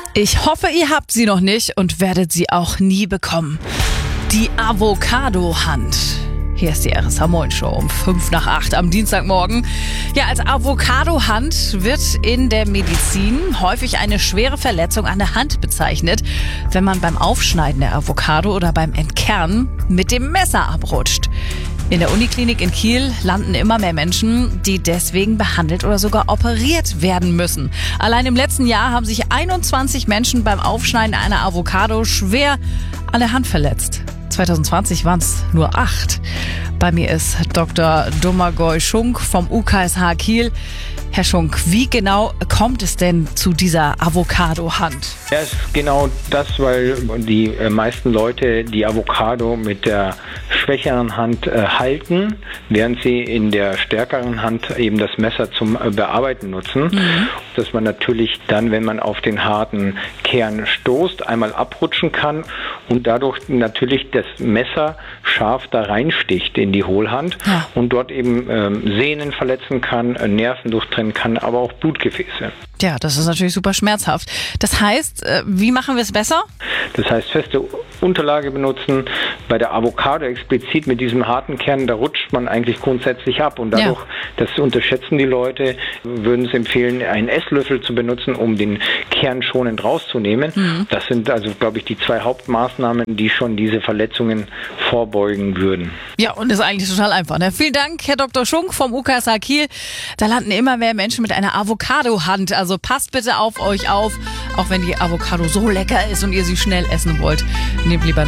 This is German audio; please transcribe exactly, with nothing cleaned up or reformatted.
Ich hoffe, ihr habt sie noch nicht und werdet sie auch nie bekommen. Die Avocado-Hand. Hier ist die R S H-Moin-Show um fünf nach acht am Dienstagmorgen. Ja, als Avocado-Hand wird in der Medizin häufig eine schwere Verletzung an der Hand bezeichnet, wenn man beim Aufschneiden der Avocado oder beim Entkernen mit dem Messer abrutscht. In der Uniklinik in Kiel landen immer mehr Menschen, die deswegen behandelt oder sogar operiert werden müssen. Allein im letzten Jahr haben sich einundzwanzig Menschen beim Aufschneiden einer Avocado schwer an der Hand verletzt. zwanzig zwanzig waren es nur acht. Bei mir ist Doktor Domagoj Schunk vom U K S H Kiel. Herr Schunk, wie genau kommt es denn zu dieser Avocado-Hand? Ja, es ist genau das, weil die meisten Leute die Avocado mit der schwächeren Hand äh, halten, während sie in der stärkeren Hand eben das Messer zum äh, Bearbeiten nutzen. Mhm. Dass man natürlich dann, wenn man auf den harten Kern stoßt, einmal abrutschen kann und dadurch natürlich das Messer scharf da reinsticht in die Hohlhand ja. und dort eben ähm, Sehnen verletzen kann, äh, Nerven durchtrennen kann, aber auch Blutgefäße. Ja, das ist natürlich super schmerzhaft. Das heißt, äh, wie machen wir es besser? Das heißt, feste Unterlage benutzen. Bei der Avocado explizit mit diesem harten Kern, da rutscht man eigentlich grundsätzlich ab. Und dadurch, ja. das unterschätzen die Leute, würden es empfehlen, einen Esslöffel zu benutzen, um den Kern schonend rauszunehmen. Mhm. Das sind also, glaube ich, die zwei Hauptmaßnahmen, die schon diese Verletzungen vorbeugen würden. Ja, und ist eigentlich total einfach. Ne? Vielen Dank, Herr Doktor Schunk vom U K S H Kiel. Da landen immer mehr Menschen mit einer Avocado-Hand. Also passt bitte auf euch auf, auch wenn die Avocado so lecker ist und ihr sie schnell essen wollt. Nehmt lieber